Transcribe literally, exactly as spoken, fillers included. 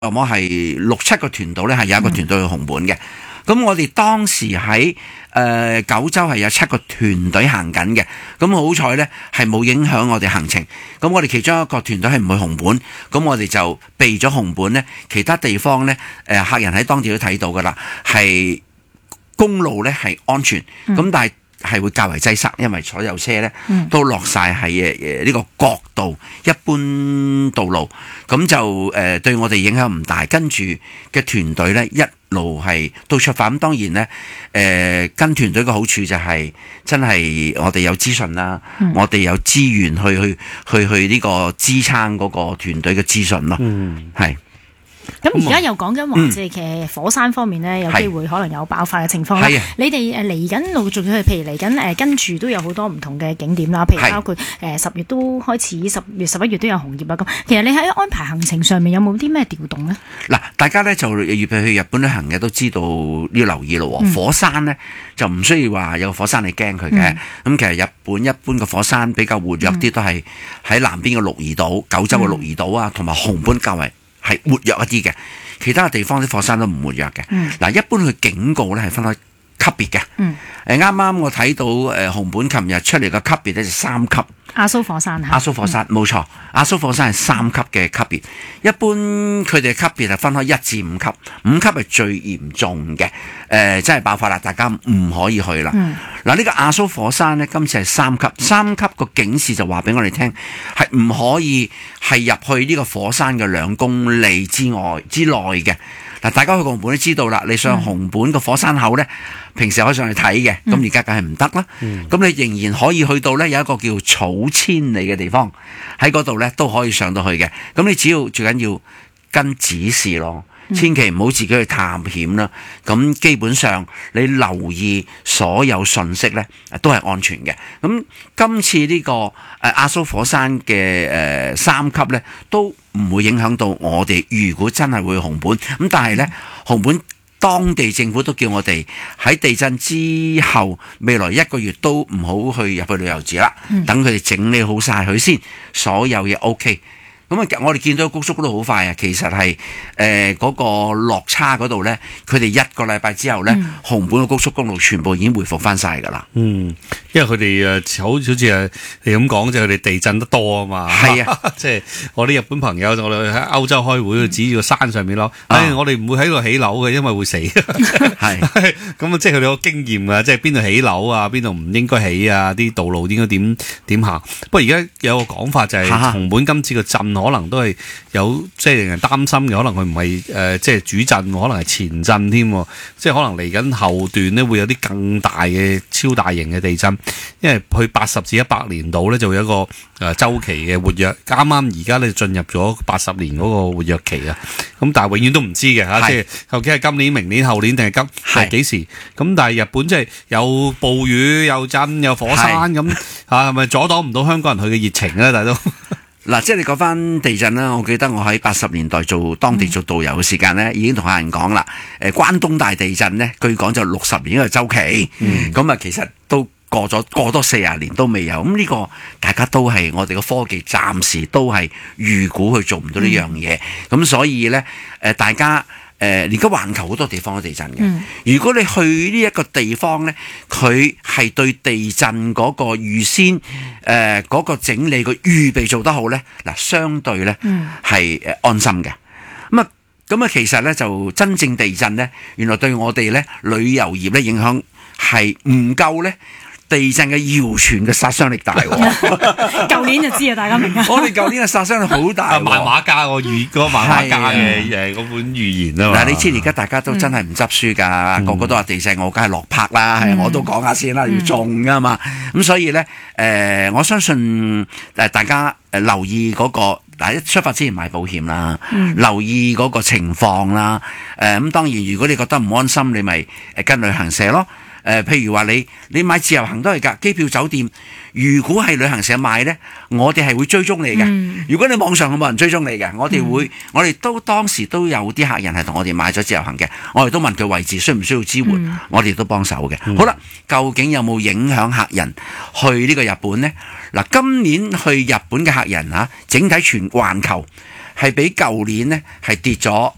我係六七個團隊咧，係有一個團隊去紅本嘅。咁、嗯、我哋當時喺誒、呃、九州係有七個團隊行緊嘅。咁好彩咧，係冇影響我哋行程。咁我哋其中一個團隊係唔去紅本，咁我哋就避咗紅本咧。其他地方咧，誒、呃、客人喺當地都睇到噶啦，係公路咧係安全。咁、嗯、但係係會較為擠塞，因為所有車咧都落晒喺誒誒呢個國道一般道路，咁就誒、呃、對我哋影響唔大。跟住嘅團隊咧一路係都出發，咁當然咧誒、呃、跟團隊嘅好處就係、是、真係我哋有資訊啦，嗯、我哋有資源去去去去呢個支撐嗰個團隊嘅資訊咯，係、嗯。 咁而家又講緊話，即係其實火山方面咧，有機會可能有爆發嘅情況啦。你哋誒嚟緊陸續去，譬如嚟緊誒跟住都有好多唔同嘅景點啦，譬如包括誒十月都開始，十月十一月都有紅葉啦。咁其實你喺安排行程上面有冇啲咩調動咧？嗱， 大家咧就預備去日本旅行嘅都知道要留意咯。嗯、火山咧就唔需要話有火山你驚佢嘅。咁、嗯、其實日本一般嘅火山比較活躍啲，都係喺南邊嘅鹿兒島、九州嘅鹿兒島啊，同埋紅本較為係活躍一啲嘅，其他嘅地方啲火山都唔活躍嘅。嗱、嗯，一般佢警告咧係分開級別嘅。誒、嗯，啱啱我睇到誒、呃、紅本琴日出嚟嘅級別咧就三級。 阿蘇火山阿蘇火山冇、嗯、錯，阿蘇火山係三級嘅級別。一般佢哋嘅級別係分開一至五級，五級係最嚴重嘅。誒、呃，真係爆發啦，大家唔可以去啦。嗱、嗯，呢、這個阿蘇火山咧，今次係三級，三級個警示就話俾我哋聽，係唔可以係入去呢個火山嘅兩公里之外之內嘅。嗱，大家去紅本都知道啦，你上紅本個火山口咧，平時可以上去睇嘅，咁而家梗係唔得啦。咁、嗯、你仍然可以去到咧，有一個叫草千里嘅地方，喺嗰度咧都可以上到去嘅。咁你只要最緊要跟指示咯，千祈唔好自己去探險啦。咁基本上你留意所有信息咧，都係安全嘅。咁今次呢、這個誒、呃、阿蘇火山嘅誒、呃、三級咧，都唔會影響到我哋。如果真係會紅本，咁但係咧紅本當地政府都叫我哋喺地震之後未來一個月都唔好去入去旅遊節啦，等佢哋整理好晒佢先，所有嘢 OK。咁啊，我哋見到高速公路好快啊，其實係誒嗰個落差嗰度咧，佢哋一個禮拜之後咧，嗯、紅本嘅高速公路全部已經回復翻晒㗎啦。 嗯，因為佢哋誒好好似誒你咁講，就係佢哋地震得多啊嘛。係啊，即係我啲日本朋友，我哋喺歐洲開會，指住個山上面咯。誒、嗯哎，我哋唔會喺度起樓嘅，因為會死。係咁啊，即係佢哋有經驗啊，即係邊度起樓啊，邊度唔應該起啊，啲道路應該點點行。不過而家有個講法就係、是、紅本今次個震可能都係有即係令人擔心嘅，可能佢唔係誒即係主震，可能係前震添，即係可能嚟緊後段咧會有啲更大嘅超大型嘅地震，因為去八十至一百年度咧就會有一個誒週期嘅活躍，啱啱而家咧進入咗八十年嗰個活躍期啊，咁但係永遠都唔知嘅嚇，即係究竟係今年、明年、後年定係今係幾時？咁但係日本即係有暴雨、有震、有火山咁嚇，係咪阻擋唔到香港人去嘅熱情咧？大都。 嗱，即係你講翻地震啦，我記得我喺八十年代做當地做導遊嘅時間咧，已經同客人講啦。誒，關東大地震咧，據講就六十年一個週期，咁啊、嗯，其實都過咗過多四十年都未有。咁呢個大家都係我哋嘅科技暫時都係預估佢做唔到呢樣嘢，咁、嗯、所以咧誒，大家。誒，而家環球好多地方都地震嘅。嗯、如果你去呢一個地方咧，佢係對地震嗰個預先誒嗰、呃嗰個整理個預備做得好咧，嗱，相對咧係誒安心嘅。咁啊，咁啊，其實咧就真正地震咧，原來對我哋咧旅遊業咧影響係唔夠咧。地震嘅謠傳嘅殺傷力大喎， 舊年就知啊，大家明啊。 我哋舊年嘅殺傷力好大， 漫畫家個預嗰個漫畫家嘅誒嗰本預言啊嘛。 嗱，你知而家大家都真係唔執輸㗎，嗯、個個都話地震，我梗係落拍啦，係、嗯、我都講下先啦，要中㗎嘛。咁、嗯、所以咧，誒、呃，我相信誒大家誒留意嗰、那個嗱，一出發之前買保險啦，嗯、留意嗰個情況啦。誒、呃、咁當然，如果你覺得唔安心，你咪誒跟旅行社咯。誒、呃，譬如話你你買自由行都係㗎，機票酒店，如果係旅行社買咧，我哋係會追蹤你嘅。嗯、如果你網上冇人追蹤你嘅，我哋會，嗯、我哋都當時都有啲客人係同我哋買咗自由行嘅，我哋都問佢位置需唔需要支援，嗯、我哋都幫手嘅。嗯、好啦，究竟有冇影響客人去呢個日本咧？嗱，今年去日本嘅客人嚇，整體全環球係比舊年咧係跌咗